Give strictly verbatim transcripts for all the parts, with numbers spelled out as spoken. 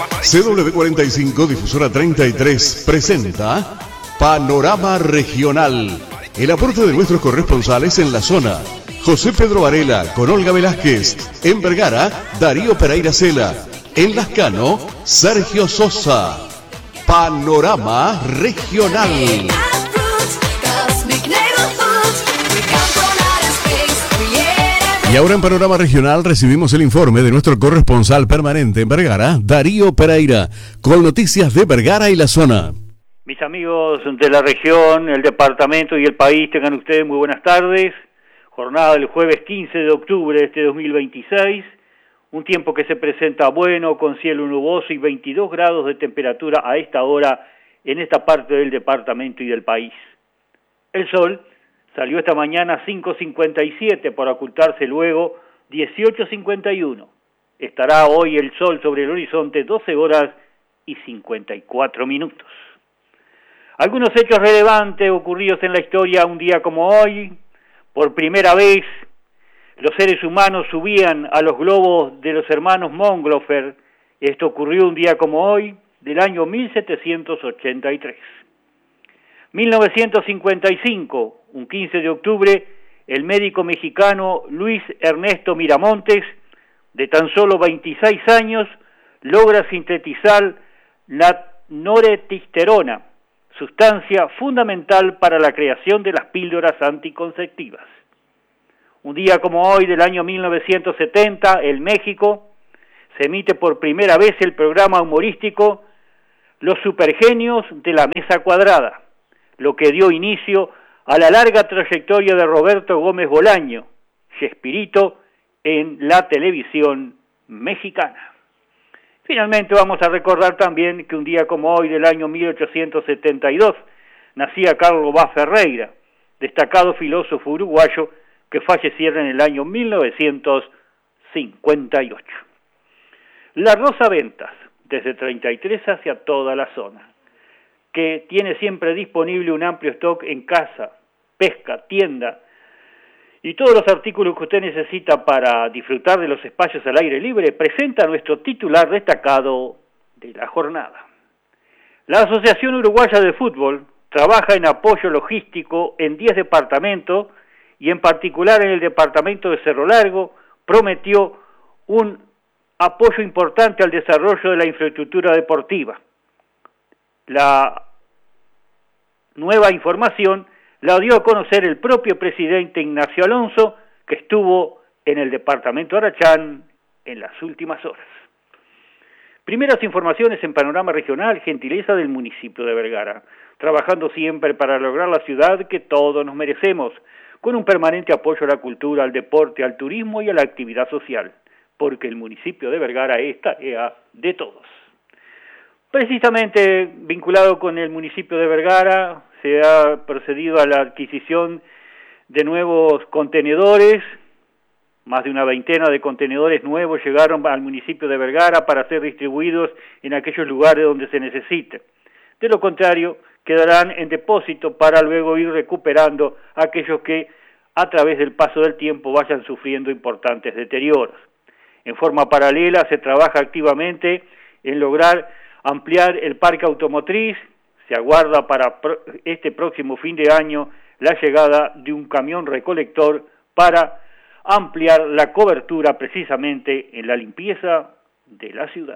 C W cuarenta y cinco, difusora treinta y tres, presenta Panorama Regional. El aporte de nuestros corresponsales en la zona. José Pedro Varela con Olga Velázquez. En Vergara, Darío Pereira Cela. En Lascano, Sergio Sosa. Panorama Regional. Y ahora en Panorama Regional recibimos el informe de nuestro corresponsal permanente en Vergara, Darío Pereira, con noticias de Vergara y la zona. Mis amigos de la región, el departamento y el país, tengan ustedes muy buenas tardes. Jornada del jueves quince de octubre de este dos mil veintiséis. Un tiempo que se presenta bueno, con cielo nuboso y veintidós grados de temperatura a esta hora en esta parte del departamento y del país. El sol salió esta mañana a cinco cincuenta y siete para ocultarse luego dieciocho cincuenta y uno. Estará hoy el sol sobre el horizonte doce horas y cincuenta y cuatro minutos. Algunos hechos relevantes ocurridos en la historia un día como hoy. Por primera vez, los seres humanos subían a los globos de los hermanos Montgolfier. Esto ocurrió un día como hoy, del año mil setecientos ochenta y tres. mil novecientos cincuenta y cinco, un quince de octubre, el médico mexicano Luis Ernesto Miramontes, de tan solo veintiséis años, logra sintetizar la noretisterona, sustancia fundamental para la creación de las píldoras anticonceptivas. Un día como hoy del año mil novecientos setenta, en México, se emite por primera vez el programa humorístico Los Supergenios de la Mesa Cuadrada, lo que dio inicio a la larga trayectoria de Roberto Gómez Bolaño, Chespirito, en la televisión mexicana. Finalmente vamos a recordar también que un día como hoy del año mil ochocientos setenta y dos nacía Carlos Vaz Ferreira, destacado filósofo uruguayo que falleciera en el año mil novecientos cincuenta y ocho. La Rosa Ventas, desde treinta y tres hacia toda la zona, que tiene siempre disponible un amplio stock en casa, pesca, tienda y todos los artículos que usted necesita para disfrutar de los espacios al aire libre, presenta a nuestro titular destacado de la jornada. La Asociación Uruguaya de Fútbol trabaja en apoyo logístico en diez departamentos y en particular en el departamento de Cerro Largo prometió un apoyo importante al desarrollo de la infraestructura deportiva. La nueva información la dio a conocer el propio presidente Ignacio Alonso, que estuvo en el departamento de Arachán en las últimas horas. Primeras informaciones en Panorama Regional, gentileza del municipio de Vergara, trabajando siempre para lograr la ciudad que todos nos merecemos, con un permanente apoyo a la cultura, al deporte, al turismo y a la actividad social, porque el municipio de Vergara es tarea de todos. Precisamente vinculado con el municipio de Vergara, se ha procedido a la adquisición de nuevos contenedores. Más de una veintena de contenedores nuevos llegaron al municipio de Vergara para ser distribuidos en aquellos lugares donde se necesite. De lo contrario, quedarán en depósito para luego ir recuperando aquellos que a través del paso del tiempo vayan sufriendo importantes deterioros. En forma paralela se trabaja activamente en lograr ampliar el parque automotriz. Se aguarda para este próximo fin de año la llegada de un camión recolector para ampliar la cobertura precisamente en la limpieza de la ciudad.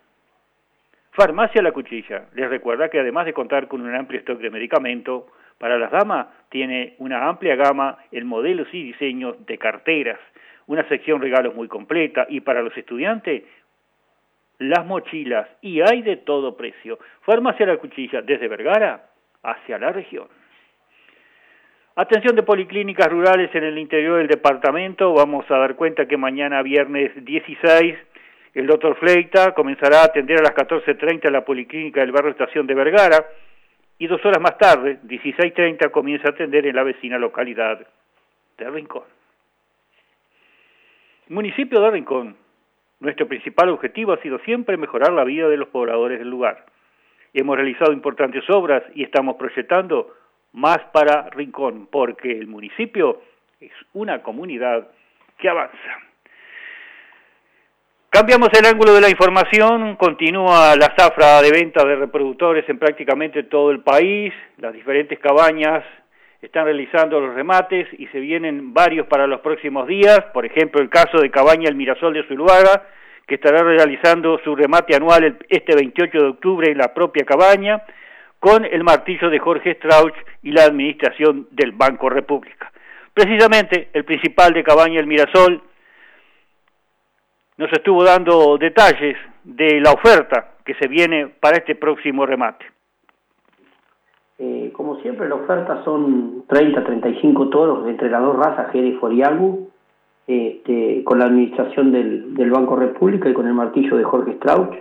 Farmacia La Cuchilla les recuerda que además de contar con un amplio stock de medicamentos, para las damas tiene una amplia gama en modelos y diseños de carteras, una sección regalos muy completa, y para los estudiantes las mochilas, y hay de todo precio. Farmacia La Cuchilla, desde Vergara hacia la región. Atención de policlínicas rurales en el interior del departamento. Vamos a dar cuenta que mañana viernes dieciséis, el doctor Fleita comenzará a atender a las catorce treinta en la policlínica del barrio Estación de Vergara, y dos horas más tarde, dieciséis treinta, comienza a atender en la vecina localidad de Rincón. Municipio de Rincón. Nuestro principal objetivo ha sido siempre mejorar la vida de los pobladores del lugar. Hemos realizado importantes obras y estamos proyectando más para Rincón, porque el municipio es una comunidad que avanza. Cambiamos el ángulo de la información, continúa la zafra de venta de reproductores en prácticamente todo el país, las diferentes cabañas están realizando los remates y se vienen varios para los próximos días, por ejemplo el caso de Cabaña El Mirasol de Zuluaga, que estará realizando su remate anual el, este veintiocho de octubre en la propia cabaña, con el martillo de Jorge Strauch y la administración del Banco República. Precisamente el principal de Cabaña El Mirasol nos estuvo dando detalles de la oferta que se viene para este próximo remate. Eh, como siempre, la oferta son treinta a treinta y cinco toros entre las dos razas, Hereford y Angus, este, con la administración del, del Banco República y con el martillo de Jorge Strauch.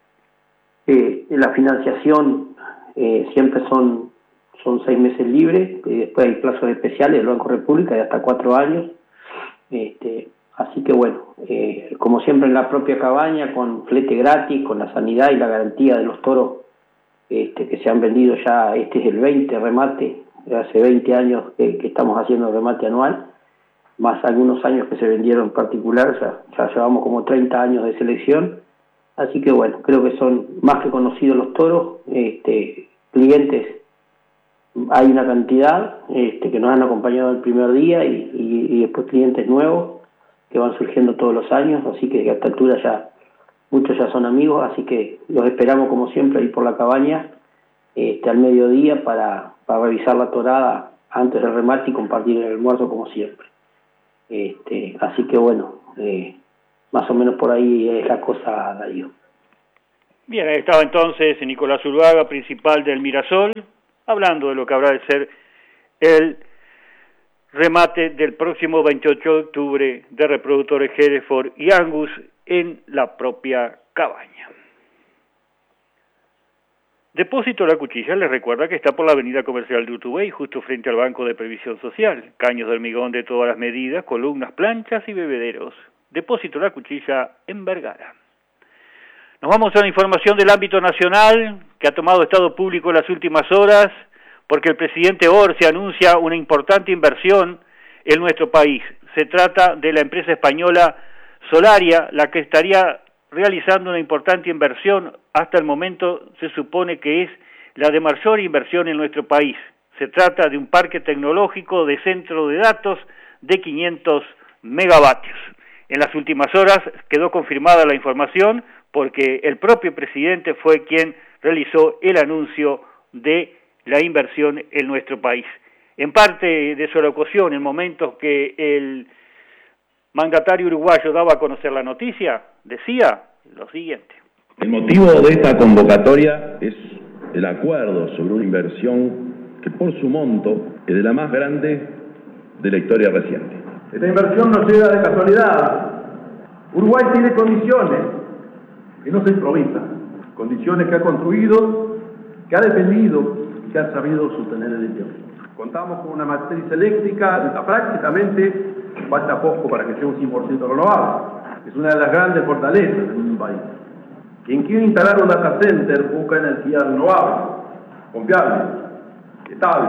Eh, la financiación eh, siempre son, son seis meses libres, y después hay plazos especiales del Banco República de hasta cuatro años. Este, Así que bueno, eh, como siempre en la propia cabaña, con flete gratis, con la sanidad y la garantía de los toros este, que se han vendido ya, este es el veinte remate, hace veinte años que, que estamos haciendo el remate anual, más algunos años que se vendieron en particular, ya, ya llevamos como treinta años de selección, así que bueno, creo que son más que conocidos los toros, este, clientes, hay una cantidad este, que nos han acompañado el primer día y, y, y después clientes nuevos, que van surgiendo todos los años, así que a esta altura ya muchos ya son amigos, así que los esperamos como siempre ahí por la cabaña este, al mediodía para, para revisar la torada antes del remate y compartir el almuerzo como siempre. Este, así que bueno, eh, más o menos por ahí es la cosa, Darío. Bien, ahí estaba entonces Nicolás Zuluaga, principal del Mirasol, hablando de lo que habrá de ser el remate del próximo veintiocho de octubre de reproductores Hereford y Angus en la propia cabaña. Depósito La Cuchilla les recuerda que está por la avenida comercial de Urtubey, justo frente al Banco de Previsión Social. Caños de hormigón de todas las medidas, columnas, planchas y bebederos. Depósito La Cuchilla en Vergara. Nos vamos a la información del ámbito nacional que ha tomado estado público en las últimas horas, porque el presidente Orsi anuncia una importante inversión en nuestro país. Se trata de la empresa española Solaria, la que estaría realizando una importante inversión. Hasta el momento se supone que es la de mayor inversión en nuestro país. Se trata de un parque tecnológico de centro de datos de quinientos megavatios. En las últimas horas quedó confirmada la información porque el propio presidente fue quien realizó el anuncio de la inversión en nuestro país. En parte de su locución, en momentos que el mandatario uruguayo daba a conocer la noticia, decía lo siguiente. El motivo de esta convocatoria es el acuerdo sobre una inversión que por su monto es de la más grande de la historia reciente. Esta inversión no llega de casualidad. Uruguay tiene condiciones que no se improvisan, condiciones que ha construido, que ha defendido, que ha sabido sostener el tiempo. Contamos con una matriz eléctrica, prácticamente falta poco para que sea un cien por ciento renovable. Es una de las grandes fortalezas de un país. Quien quiere instalar un data center busca energía renovable, confiable, estable.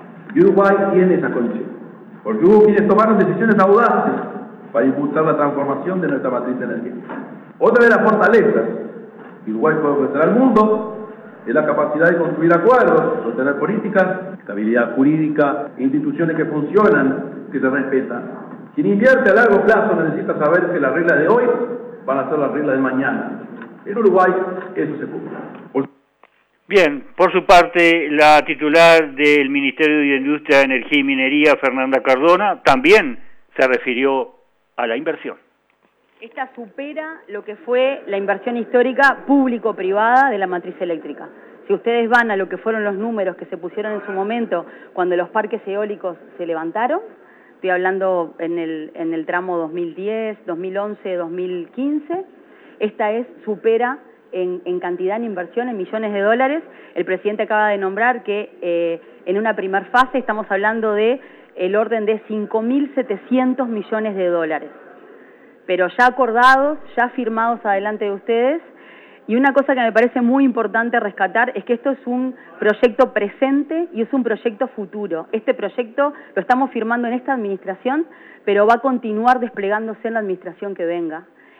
Y Uruguay tiene esa condición. Porque hubo quienes tomaron decisiones audaces para impulsar la transformación de nuestra matriz energética. Otra de las fortalezas que Uruguay puede ofrecer al mundo es la capacidad de construir acuerdos, sostener políticas, estabilidad jurídica, instituciones que funcionan, que se respetan. Quien invierte a largo plazo necesita saber que las reglas de hoy van a ser las reglas de mañana. En Uruguay eso se cumple. Por... Bien, por su parte, la titular del Ministerio de Industria, Energía y Minería, Fernanda Cardona, también se refirió a la inversión. Esta supera lo que fue la inversión histórica público-privada de la matriz eléctrica. Si ustedes van a lo que fueron los números que se pusieron en su momento cuando los parques eólicos se levantaron, estoy hablando en el, en el tramo dos mil diez, dos mil once, dos mil quince, esta es supera en, en cantidad en inversión, en millones de dólares. El presidente acaba de nombrar que eh, en una primer fase estamos hablando de el orden de cinco mil setecientos millones de dólares. Pero ya acordados, ya firmados adelante de ustedes. Y una cosa que me parece muy importante rescatar es que esto es un proyecto presente y es un proyecto futuro. Este proyecto lo estamos firmando en esta administración, pero va a continuar desplegándose en la administración que venga.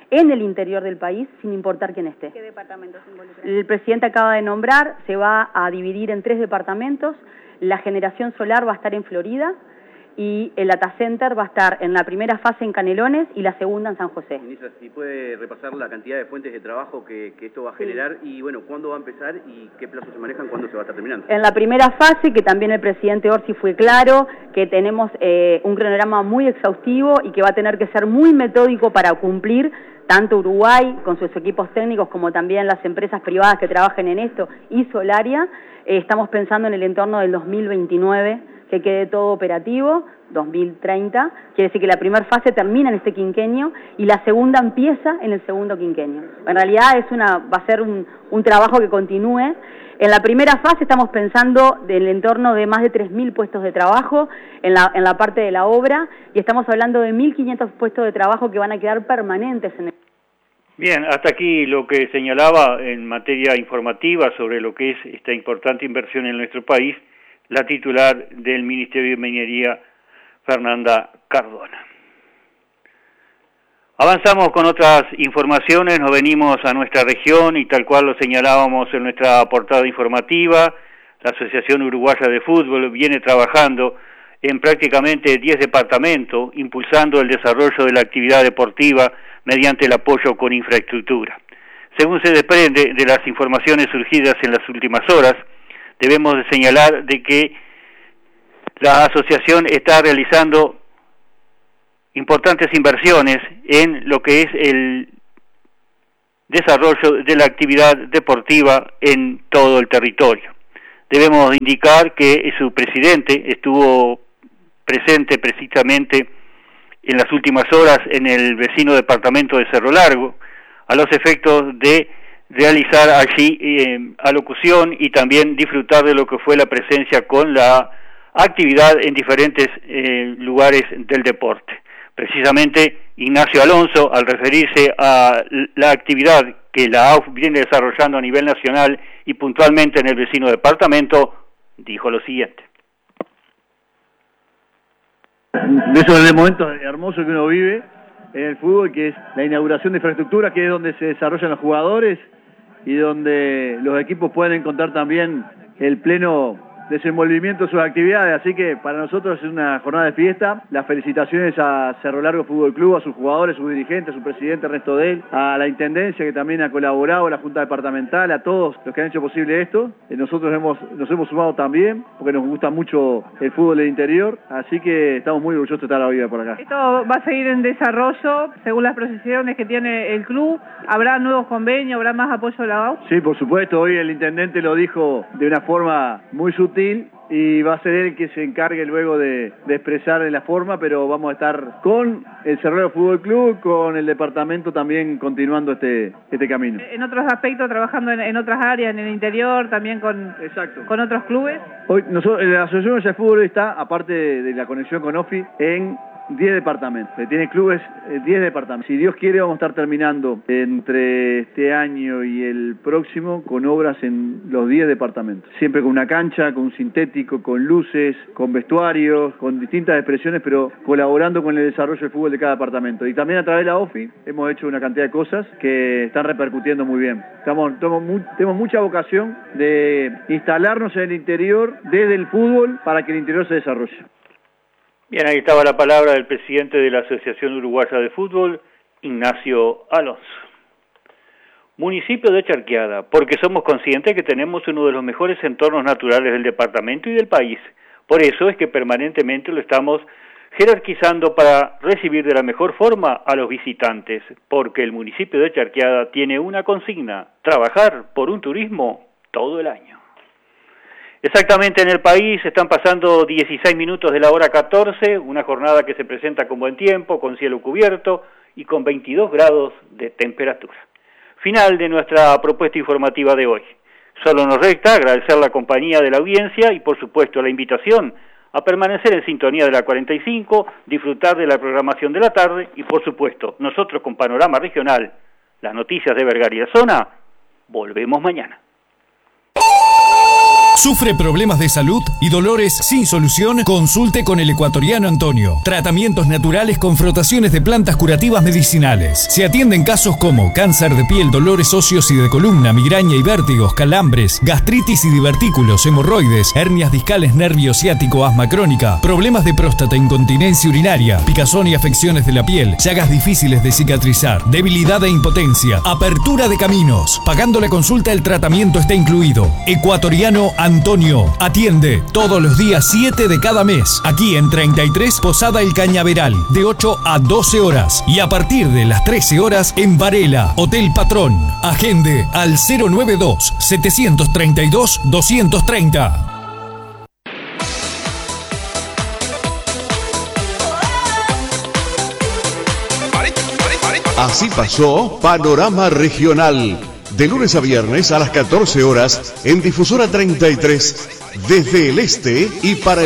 en el interior del país, sin importar quién esté. ¿Qué departamentos se involucran? El presidente acaba de nombrar, se va a dividir en tres departamentos. La generación solar va a estar en Florida y el data center va a estar en la primera fase en Canelones y la segunda en San José. Ministra, si puede repasar la cantidad de fuentes de trabajo que, que esto va a generar sí. y, bueno, cuándo va a empezar y qué plazos se manejan, cuándo se va a estar terminando. En la primera fase, que también el presidente Orsi fue claro, que tenemos eh, un cronograma muy exhaustivo y que va a tener que ser muy metódico para cumplir tanto Uruguay con sus equipos técnicos como también las empresas privadas que trabajen en esto y Solaria. Eh, estamos pensando en el entorno del dos mil veintinueve, que quede todo operativo, dos mil treinta, quiere decir que la primera fase termina en este quinquenio y la segunda empieza en el segundo quinquenio. En realidad es una, va a ser un, un trabajo que continúe. En la primera fase estamos pensando del entorno de más de tres mil puestos de trabajo en la, en la parte de la obra y estamos hablando de mil quinientos puestos de trabajo que van a quedar permanentes en el... Bien, hasta aquí lo que señalaba en materia informativa sobre lo que es esta importante inversión en nuestro país, la titular del Ministerio de Minería, Fernanda Cardona. Avanzamos con otras informaciones, nos venimos a nuestra región y tal cual lo señalábamos en nuestra portada informativa, la Asociación Uruguaya de Fútbol viene trabajando en prácticamente diez departamentos, impulsando el desarrollo de la actividad deportiva mediante el apoyo con infraestructura. Según se desprende de las informaciones surgidas en las últimas horas, debemos de señalar de que la asociación está realizando importantes inversiones en lo que es el desarrollo de la actividad deportiva en todo el territorio. Debemos indicar que su presidente estuvo presente precisamente en las últimas horas en el vecino departamento de Cerro Largo, a los efectos de realizar allí eh, alocución y también disfrutar de lo que fue la presencia con la actividad en diferentes eh, lugares del deporte. Precisamente Ignacio Alonso, al referirse a la actividad que la A U F viene desarrollando a nivel nacional y puntualmente en el vecino departamento, dijo lo siguiente. De eso es el momento hermoso que uno vive en el fútbol, que es la inauguración de infraestructura, que es donde se desarrollan los jugadores y donde los equipos pueden encontrar también el pleno desenvolvimiento de sus actividades, así que para nosotros es una jornada de fiesta. Las felicitaciones a Cerro Largo Fútbol Club, a sus jugadores, sus dirigentes, a su presidente Ernesto Del, a la Intendencia que también ha colaborado, a la Junta Departamental, a todos los que han hecho posible esto. Nosotros hemos, nos hemos sumado también, porque nos gusta mucho el fútbol del interior, así que estamos muy orgullosos de estar hoy por acá. Esto va a seguir en desarrollo, según las proyecciones que tiene el club. ¿Habrá nuevos convenios, habrá más apoyo de la A U F? Sí, por supuesto, hoy el Intendente lo dijo de una forma muy sutil, y va a ser él que se encargue luego de, de expresar en la forma, pero vamos a estar con el Cerro Largo Fútbol Club, con el departamento también continuando este este camino. En otros aspectos, trabajando en, en otras áreas, en el interior, también con, Exacto. con otros clubes. Hoy nosotros, la Asociación de Fútbol está, aparte de, de la conexión con O F I, en diez departamentos, tiene clubes, eh, diez departamentos. Si Dios quiere vamos a estar terminando entre este año y el próximo con obras en los diez departamentos. Siempre con una cancha, con un sintético, con luces, con vestuarios, con distintas expresiones, pero colaborando con el desarrollo del fútbol de cada departamento. Y también a través de la O F I hemos hecho una cantidad de cosas que están repercutiendo muy bien. Estamos, estamos muy, tenemos mucha vocación de instalarnos en el interior desde el fútbol para que el interior se desarrolle. Bien, ahí estaba la palabra del presidente de la Asociación Uruguaya de Fútbol, Ignacio Alonso. Municipio de Charqueada, porque somos conscientes que tenemos uno de los mejores entornos naturales del departamento y del país. Por eso es que permanentemente lo estamos jerarquizando para recibir de la mejor forma a los visitantes, porque el municipio de Charqueada tiene una consigna: trabajar por un turismo todo el año. Exactamente, en el país están pasando dieciséis minutos de la hora catorce, una jornada que se presenta con buen tiempo, con cielo cubierto y con veintidós grados de temperatura. Final de nuestra propuesta informativa de hoy. Solo nos resta agradecer la compañía de la audiencia y por supuesto la invitación a permanecer en sintonía de la cuarenta y cinco, disfrutar de la programación de la tarde y por supuesto nosotros con Panorama Regional, las noticias de Vergara y la zona, volvemos mañana. ¿Sufre problemas de salud y dolores sin solución? Consulte con el ecuatoriano Antonio. Tratamientos naturales con frotaciones de plantas curativas medicinales. Se atienden casos como cáncer de piel, dolores óseos y de columna, migraña y vértigos, calambres, gastritis y divertículos, hemorroides, hernias discales, nervio ciático, asma crónica, problemas de próstata, incontinencia urinaria, picazón y afecciones de la piel, llagas difíciles de cicatrizar, debilidad e impotencia, apertura de caminos. Pagando la consulta, el tratamiento está incluido. Ecuatoriano Antonio atiende todos los días siete de cada mes, aquí en treinta y tres Posada El Cañaveral, de ocho a doce horas, y a partir de las trece horas en Varela, Hotel Patrón. Agende al cero nueve dos, setecientos treinta y dos, doscientos treinta. Así pasó Panorama Regional, de lunes a viernes a las catorce horas en Difusora treinta y tres, desde el este y para el